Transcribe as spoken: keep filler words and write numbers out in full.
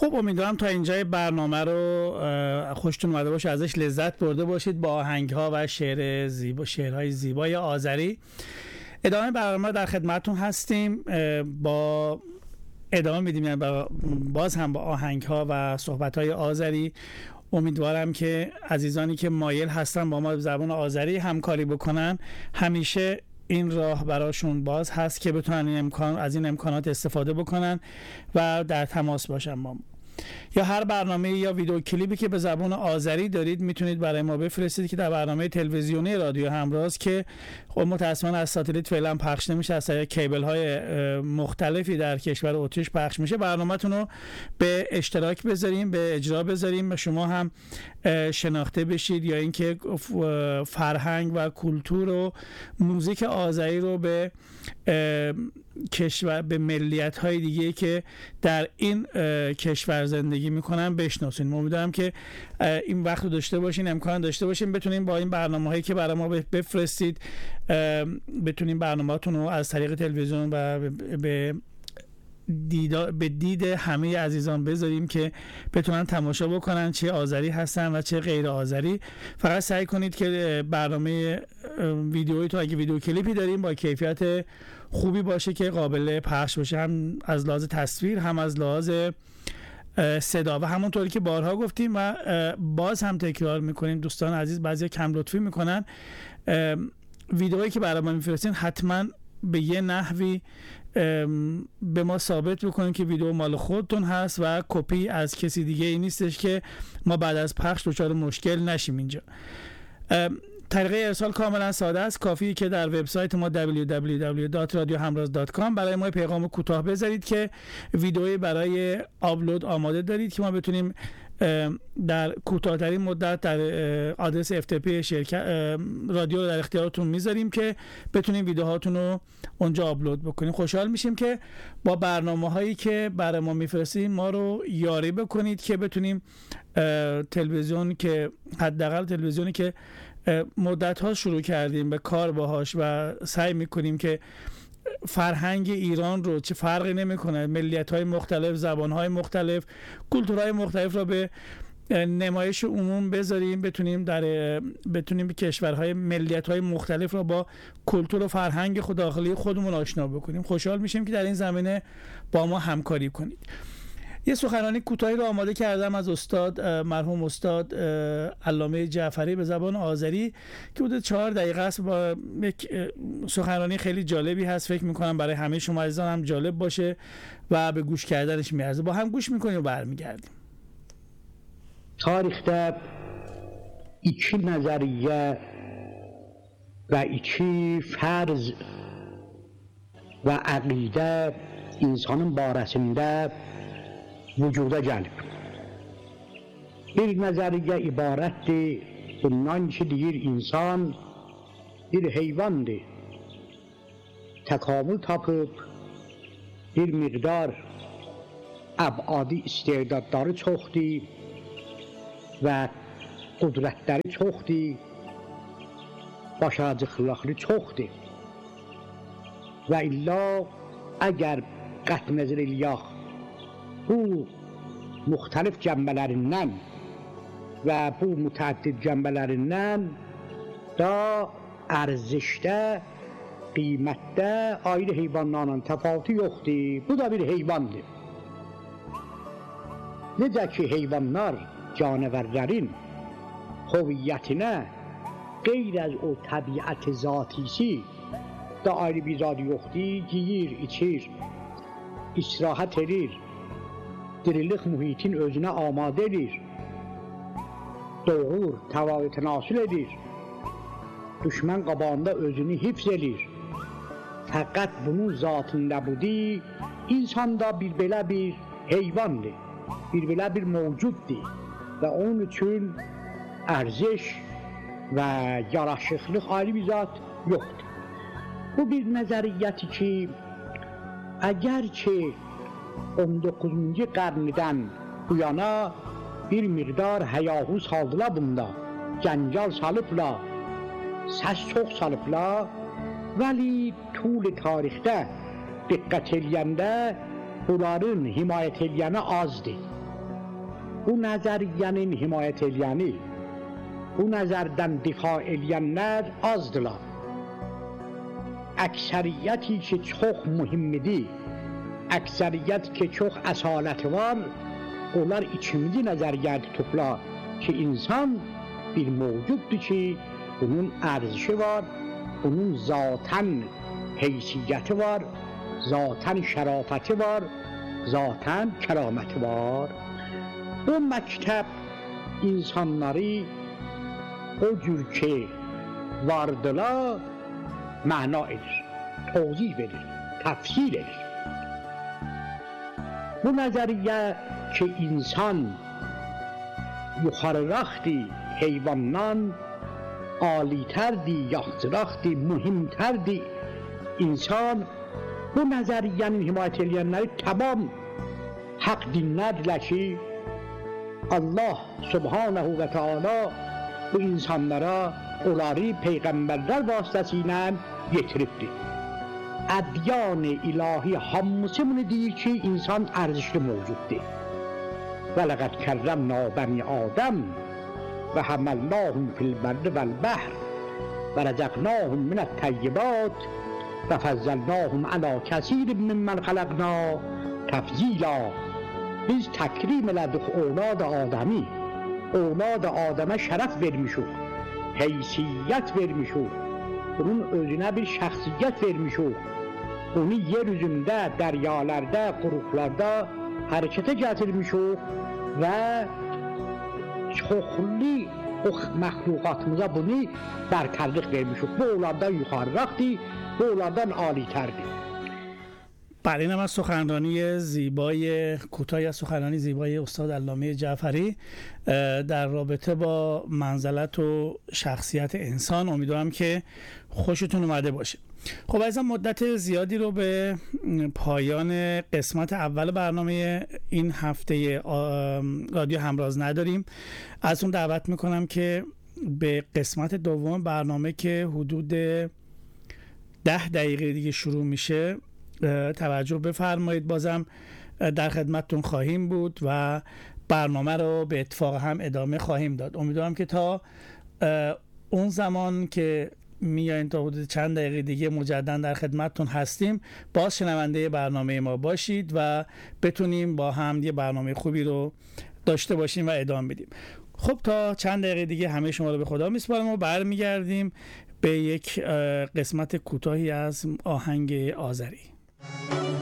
خب امیدوارم تا اینجای برنامه رو خوشتون اومده باشه، ازش لذت برده باشید با آهنگ‌ها و شعر زیبا، شعرهای زیبای آذری. ادامه برنامه در خدمتتون هستیم، با ادامه میدیم، یعنی باز هم با آهنگ‌ها و صحبت‌های آذری. امیدوارم که عزیزانی که مایل هستن با ما به زبان آذری همکاری بکنن، همیشه این راه براشون باز هست که بتونن این امکان از این امکانات استفاده بکنن و در تماس باشن با ما. یا هر برنامه یا ویدیو کلیپی که به زبان آذری دارید میتونید برای ما بفرستید که در برنامه تلویزیونی رادیو همراز که خب متأسفانه از ساتلیت فعلا پخش نمیشه، از طریق کیبل های مختلفی در کشور اتریش پخش میشه، برنامه‌تون رو به اشتراک بذاریم، به اجرا بذاریم و شما هم شناخته بشید، یا اینکه فرهنگ و کلتور و موزیک آذری رو به کشور، به ملیت‌های دیگه که در این کشور زندگی میکنن بشناسین. امیدوارم که این وقت رو داشته باشین، امکان داشته باشین بتونین با این برنامه‌هایی که برای ما بفرستید بتونین برنامه‌تون رو از طریق تلویزیون و به دیدا به دید همه عزیزان بذاریم که بتونن تماشا بکنن، چه آذری هستن و چه غیر آذری. فقط سعی کنید که برنامه ویدیویی تو اگه ویدیو کلیپی داریم با کیفیت خوبی باشه که قابل پخش باشه، هم از لحاظ تصویر هم از لحاظ صدا. و همونطوری که بارها گفتیم و باز هم تکرار میکنیم، دوستان عزیز بعضی کم لطفی میکنن، ویدیویی که برای ما میفرستین حتما به یه نحوی به ما ثابت بکنید که ویدیو مال خودتون هست و کپی از کسی دیگه ای نیستش که ما بعد از پخش دچار مشکل نشیم. اینجا طریقه ارسال کاملا ساده است، کافیه که در وبسایت ما دبلیو دبلیو دبلیو دات رادیو همراز دات کام برای ما پیغام کوتاه بذارید که ویدئویی برای آپلود آماده دارید که ما بتونیم در کوتاه‌ترین مدت در آدرس اف تی پی شرکت رادیو رو در اختیارتون میذاریم که بتونیم ویدیوهاتون رو اونجا آپلود بکنیم. خوشحال میشیم که با برنامه‌هایی که برای ما میفرستید ما رو یاری بکنید که بتونیم تلویزیون که حداقل تلویزیونی که مدت ها شروع کردیم به کار باهاش و سعی میکنیم که فرهنگ ایران رو، چه فرقی نمیکنه، ملیت های مختلف، زبان های مختلف، کلتورهای مختلف رو به نمایش عموم بذاریم، بتونیم در بتونیم به کشورهای ملیت های مختلف رو با کلتور و فرهنگ خود داخلی خودمون آشنا بکنیم. خوشحال میشیم که در این زمینه با ما همکاری کنید. یه سخنرانی کوتاهی رو آماده کردم از استاد مرحوم استاد علامه جعفری به زبان آذری که حدود چهار دقیقه است. با یک سخنرانی خیلی جالبی هست، فکر میکنم برای همه شما عزیزان هم جالب باشه و به گوش کردنش میارزه. با هم گوش میکنیم و برمیگردیم. Tarixdə iki nəzəriyyə və iki fərz və əqidə insanın barəsində vücuda gəlib. Bir nəzəriyyə ibarətdir bundan ki, deyir insan bir heyvandır. Təkamül tapıb bir miqdar əbadi istedadları çoxdur və qudrətləri çoxdur, başarıcılıqları çoxdur. Və illa əgər qət nəzər eləyək bu müxtəlif cəmbələrindən və bu mütəəddid cəmbələrindən da ərzişdə, qiymətdə ayrı heyvanlarla təfavütü yoxdur. Bu da bir heyvandır. Necə ki heyvanlar canavərlərin hoviyyətinə qeyr az o təbiət zatisi da ayrı bir zad yoxdur. Giyir, içir, istirahət edir, dirilik mühitin özünə amadə edir, doğur, təvayü tənasül edir, düşmən qabağında özünü hifz edir. Fəqət bunun zatında budur, insanda bir belə bir heyvandır, bir belə bir mövcuddur və onun üçün ərziş və yaraşıqlıq ayrı bir zat yoxdur. Bu bir nəzəriyyəti ki, əgər ki on doqquzuncu qarnidən bu yana bir miqdar həyahu saldılar bunda, cəncal salıblar, səs çox salıblar, vəli tul tarixdə diqqət eləyəndə bunların himayət eləyəni azdır. bu nəzəriyyənin himayət eləyəni, bu nəzərdən difa eləyənlər azdılar. Əksəriyyəti ki, çox mühimmidir, əksəriyyət ki, çox əsaləti var, onlar ikimizi nəzəriyyədə tutublar ki, insan bir mövcuddur ki, bunun ərzişi var, bunun zatən heysiyyəti var, zatən şərafəti var, zatən kəraməti var. Bu məktəb insanları o cür ki vardılar, məna edir, tozih verir, təfsir edir. Bu nəzəriyyə ki insan yuxarıraxdır, heyvandan alitərdir, yaxçıraxdır, mühimtərdir insan. Bu nəzəriyyənin himayət eləyənləri tamam haqq dinlərdirlər ki, Allah subhanahu və teala bu insanlara onları peyğəmbərlər vasitəsilə yetiribdir. Ədyan-ı ilahi hamısı bunu deyir ki, insan ərzişli mövcuddur. Və ləqəd kərrəmnə bəni Adəm və həməlnahum fil bərri vəl bəhr və rəzəqnahum minət təyyibat və fəzzəlnahum ələ kəsirin mimmən xələqna təfzilə. Biz təkrim elədik oğlad-ı Adəmi, oğlad-ı Adəmə şərəf vermişik, heysiyyət vermişik, bunun özünə bir şəxsiyyət vermişik, onu yer üzündə, dəryalarda, quruqlarda hərəkətə gətirmişik və çoxlu o məxluqatımıza bunu bərtərlik vermişik. Bu onlardan yuxarıraxdır، bu onlardan alitərdir. بله، این هم از سخنرانی زیبای کوتاهی از سخنرانی زیبای استاد علامه جعفری در رابطه با منزلت و شخصیت انسان. امیدوارم که خوشتون اومده باشه. خب عزیزان، مدت زیادی رو به پایان قسمت اول برنامه این هفته رادیو همراز نداریم. از اون دعوت میکنم که به قسمت دوم برنامه که حدود ده دقیقه دیگه شروع میشه توجه بفرمایید. بازم در خدمتتون خواهیم بود و برنامه رو به اتفاق هم ادامه خواهیم داد. امیدوارم که تا اون زمان که میایین تا حدود چند دقیقه دیگه مجددا در خدمتتون هستیم باز شنونده برنامه ما باشید و بتونیم با هم یه برنامه خوبی رو داشته باشیم و ادامه بدیم. خب تا چند دقیقه دیگه همه شما رو به خدا میسپارم و برمیگردیم به یک قسمت کوتاهی از آهنگ آذری.